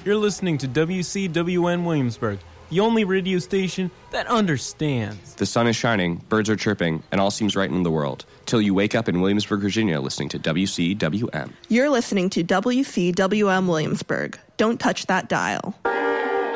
You're listening to WCWN Williamsburg, the only radio station that understands. The sun is shining, birds are chirping, and all seems right in the world. Till you wake up in Williamsburg, Virginia, listening to WCWM. You're listening to WCWM Williamsburg. Don't touch that dial.